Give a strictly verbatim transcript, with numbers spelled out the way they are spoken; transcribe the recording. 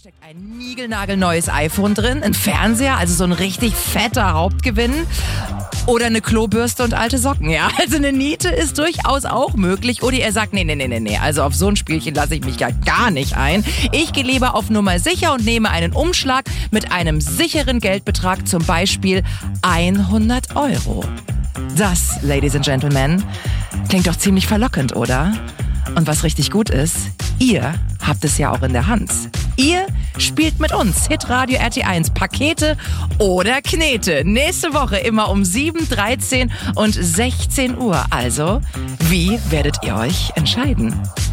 steckt ein niegelnagelneues iPhone drin, ein Fernseher, also so ein richtig fetter Hauptgewinn oder eine Klobürste und alte Socken, ja. Also eine Niete ist durchaus auch möglich. Oder ihr sagt, nee, nee, nee, nee, nee, also auf so ein Spielchen lasse ich mich ja gar nicht ein. Ich gehe lieber auf Nummer sicher und nehme einen Umschlag mit einem sicheren Geldbetrag, zum Beispiel hundert Euro. Das, Ladies and Gentlemen, klingt doch ziemlich verlockend, oder? Und was richtig gut ist, ihr habt es ja auch in der Hand. Ihr spielt mit uns Hitradio R T eins Pakete oder Knete. Nächste Woche immer um sieben, dreizehn und sechzehn Uhr. Also, wie werdet ihr euch entscheiden?